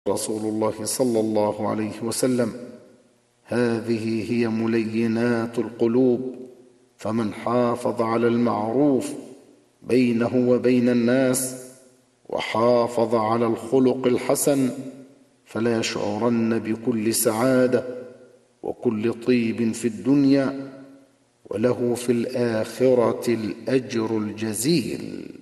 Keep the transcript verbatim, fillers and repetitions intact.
رسول الله صلى الله عليه وسلم: هذه هي ملينات القلوب، فمن حافظ على المعروف بينه وبين الناس وحافظ على الخلق الحسن فلا يشعرن بكل سعادة وكل طيب في الدنيا، وله في الآخرة الأجر الجزيل.